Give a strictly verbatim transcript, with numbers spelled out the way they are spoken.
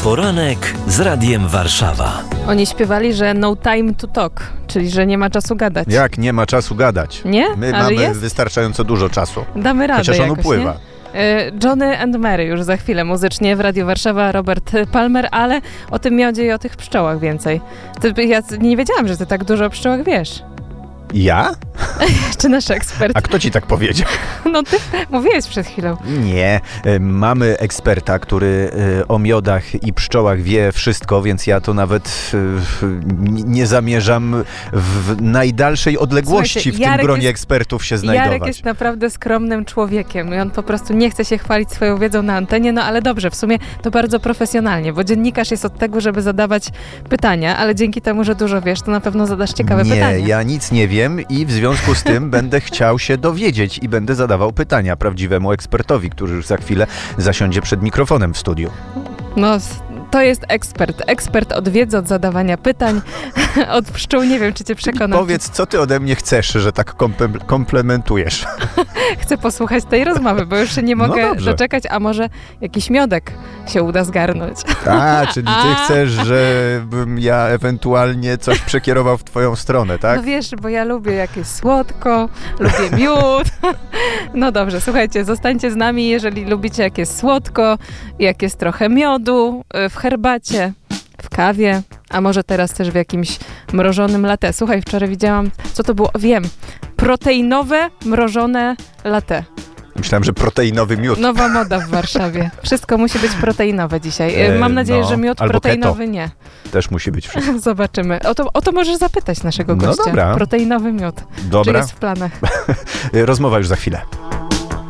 Poranek z Radiem Warszawa. Oni śpiewali, że no time to talk, czyli że nie ma czasu gadać. Jak nie ma czasu gadać? Nie? My Ale mamy jest? wystarczająco dużo czasu. Damy radę Chociaż on jakoś, upływa. Nie? Johnny and Mary już za chwilę muzycznie w Radiu Warszawa, Robert Palmer, ale o tym miodzie i o tych pszczołach więcej. To ja nie wiedziałam, że ty tak dużo o pszczołach wiesz. Ja? Czy nasz ekspert? A kto ci tak powiedział? No ty mówiłeś przed chwilą. Nie. E, Mamy eksperta, który e, o miodach i pszczołach wie wszystko, więc ja to nawet e, n- nie zamierzam w najdalszej odległości Słuchajcie, w tym Jarek gronie jest- ekspertów się znajdować. Jarek jest naprawdę skromnym człowiekiem i on po prostu nie chce się chwalić swoją wiedzą na antenie, no ale dobrze, w sumie to bardzo profesjonalnie, bo dziennikarz jest od tego, żeby zadawać pytania, ale dzięki temu, że dużo wiesz, to na pewno zadasz ciekawe nie, pytania. ja nic nie wiem i w związku z tym będę chciał się dowiedzieć i będę zadawał pytania prawdziwemu ekspertowi, który już za chwilę zasiądzie przed mikrofonem w studiu. No, s- to jest ekspert. Ekspert od wiedzy, od zadawania pytań, od pszczół. Nie wiem, czy cię przekonam. Powiedz, co ty ode mnie chcesz, że tak komple- komplementujesz? Chcę posłuchać tej rozmowy, bo już się nie No mogę dobrze. doczekać, a może jakiś miodek się uda zgarnąć. A, czyli ty A. chcesz, żebym ja ewentualnie coś przekierował w twoją stronę, tak? No wiesz, bo ja lubię jak jest słodko, lubię miód. No dobrze, słuchajcie, zostańcie z nami, jeżeli lubicie jak jest słodko, jak jest trochę miodu y, w herbacie, w kawie, a może teraz też w jakimś mrożonym latte. Słuchaj, wczoraj widziałam, co to było? Wiem, proteinowe mrożone latte. Myślałem, że proteinowy miód. Nowa moda w Warszawie. Wszystko musi być proteinowe dzisiaj. Y, E, Mam nadzieję, no, że miód albo proteinowy nie. Też musi być wszystko. Zobaczymy. O to, o to możesz zapytać naszego No gościa. dobra. Proteinowy miód. Czy Dobra, jest w planach? rozmowa już za chwilę.